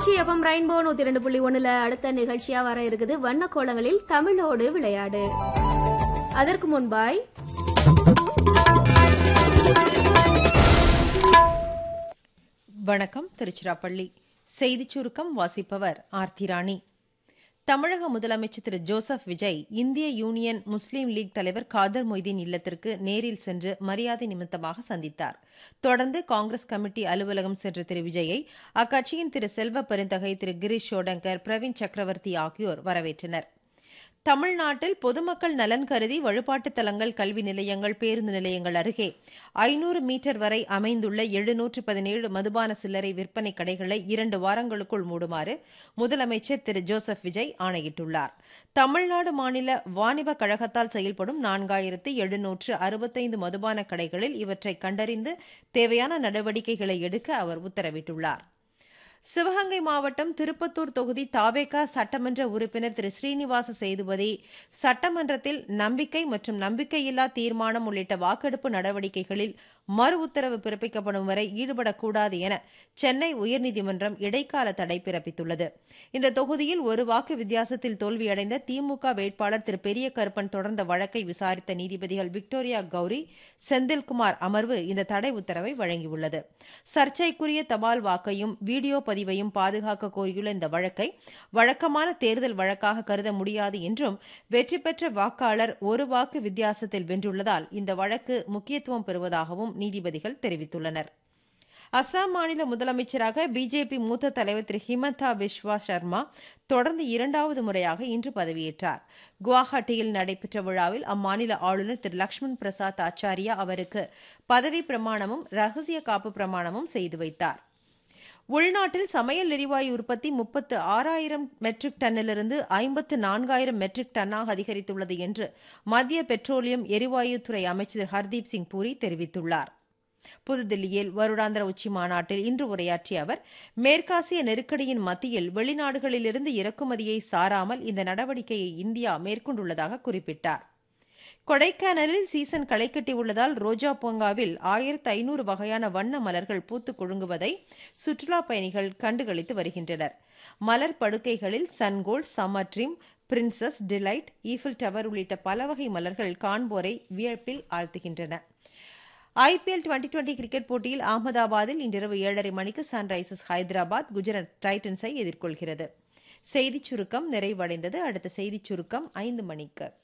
Trichy FM rainbow 102.1 அடுத்த நிகழ்ச்சியா வர இருக்குது வண்ண கோலங்களில் தமிழோடு விளையாடு. அதற்கு முன்பாய் வணக்கம். திருச்சிராப்பள்ளி செய்திச் சுருக்கம் வாசிப்பவர் ஆர்த்தி ராணி. தமிழக முதலமைச்சர் திரு ஜோசப் விஜய் இந்திய யூனியன் முஸ்லீம் லீக் தலைவர் காதர் மொய்தீன் இல்லத்திற்கு நேரில் சென்று மரியாதை நிமித்தமாக சந்தித்தார். தொடர்ந்து காங்கிரஸ் கமிட்டி அலுவலகம் சென்ற திரு விஜயை அக்கட்சியின் திரு செல்வ பெருந்தகை, திரு கிரீஷ் ஷோடங்கர், பிரவீன் சக்கரவர்த்தி ஆகியோர் வரவேற்றனர். தமிழ்நாட்டில் பொதுமக்கள் நலன் கருதி வழிபாட்டுத் தலங்கள், கல்வி நிலையங்கள், பேருந்து நிலையங்கள் அருகே 500 மீட்டர் வரை அமைந்துள்ள 717 மதுபான சில்லறை விற்பனை கடைகளை 2 வாரங்களுக்குள் மூடுமாறு முதலமைச்சர் திரு ஜோசப் விஜய் ஆணையிட்டுள்ளார். தமிழ்நாடு மாநில வாணிப கழகத்தால் செயல்படும் 4765 மதுபான கடைகளில் இவற்றை கண்டறிந்து தேவையான நடவடிக்கைகளை எடுக்க அவர் உத்தரவிட்டுள்ளார். சிவகங்கை மாவட்டம் திருப்பத்தூர் தொகுதி தாவேகா சட்டமன்ற உறுப்பினர் திரு ஸ்ரீனிவாச சேதுபதி சட்டமன்றத்தில் நம்பிக்கை மற்றும் நம்பிக்கையில்லா தீர்மானம் உள்ளிட்ட வாக்கெடுப்பு நடவடிக்கைகளில் மறு உத்தரவு பிறப்பிக்கப்படும் வரை ஈடுபடக்கூடாது என சென்னை உயர்நீதிமன்றம் இடைக்கால தடை பிறப்பித்துள்ளது. இந்த தொகுதியில் ஒரு வாக்கு வித்தியாசத்தில் தோல்வியடைந்த திமுக வேட்பாளர் திரு பெரிய கருப்பன் தொடர்ந்த வழக்கை விசாரித்த நீதிபதிகள் விக்டோரியா கௌரி, செந்தில்குமார் அமர்வு இந்த தடை உத்தரவை வழங்கியுள்ளது. சர்ச்சைக்குரிய தபால் வாக்கையும் வீடியோ பதிவையும் பாதுகாக்க கோரியுள்ள இந்த வழக்கை வழக்கமான தேர்தல் வழக்காக கருத முடியாது என்றும், வெற்றி பெற்ற வாக்காளர் ஒரு வாக்கு வித்தியாசத்தில் வென்றுள்ளதால் இந்த வழக்கு முக்கியத்துவம் பெறுவதாகவும் நீதிபதிகள் தெரிவித்துள்ளனர். அசாம் மாநில முதலமைச்சராக பிஜேபி மூத்த தலைவர் திரு ஹிமந்தா பிஸ்வா சர்மா தொடர்ந்து 2வது முறையாக இன்று பதவியேற்றார். குவாஹாட்டியில் நடைபெற்ற விழாவில் அம்மாநில ஆளுநர் திரு லக்ஷ்மண் பிரசாத் ஆச்சாரியா அவருக்கு பதவி பிரமாணமும் ரகசிய காப்பு பிரமாணமும் செய்து வைத்தார். உள்நாட்டில் சமையல் எரிவாயு உற்பத்தி 36,000 மெட்ரிக் டன்னிலிருந்து 54,000 மெட்ரிக் டன்னாக அதிகரித்துள்ளது என்று மத்திய பெட்ரோலியம் எரிவாயுத்துறை அமைச்சர் ஹர்தீப் சிங் பூரி தெரிவித்துள்ளார். புதுதில்லியில் வருடாந்திர உச்சி மாநாட்டில் இன்று உரையாற்றிய அவர், மேற்காசிய நெருக்கடியின் மத்தியில் வெளிநாடுகளிலிருந்து இறக்குமதியை சாராமல் இந்த நடவடிக்கையை இந்தியா மேற்கொண்டுள்ளதாக குறிப்பிட்டார். கொடைக்கானலில் சீசன் களை கட்டியுள்ளதால் ரோஜா பூங்காவில் 1500 வகையான வண்ண மலர்கள் பூத்து குலுங்குவதை சுற்றுலா பயணிகள் கண்டுகளித்து வருகின்றனர். மலர் படுக்கைகளில் சன்கோல்ட், summer dream, princess, delight, Eiffel tower உள்ளிட்ட பல வகை மலர்கள் காண்போரை வியப்பில் ஆழ்த்துகின்றன. ஐபிஎல் 2020 கிரிக்கெட் போட்டியில் அகமதாபாத்தில் இன்றிரவு 7:30 மணிக்கு சன்ரைசர்ஸ் ஹைதராபாத் குஜராத் டைட்டன்ஸை எதிர்கொள்கிறது. செய்திச் சுருக்கம் நிறைவடைந்தது. அடுத்த செய்திச் சுருக்கம் 5 மணிக்கு.